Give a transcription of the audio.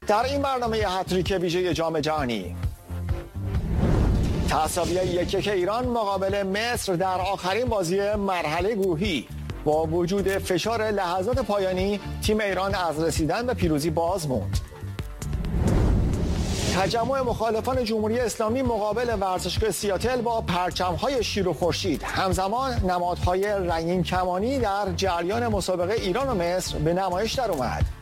در این برنامه هتریک ویژه جام جهانی، تساوی 1-1 ایران مقابل مصر در آخرین بازی مرحله گروهی. با وجود فشار لحظات پایانی، تیم ایران از رسیدن به پیروزی باز موند. تجمع مخالفان جمهوری اسلامی مقابل ورزشگاه سیاتل با پرچم‌های شیر و خورشید. همزمان نمادهای رنگین کمانی در جریان مسابقه ایران و مصر به نمایش در اومد.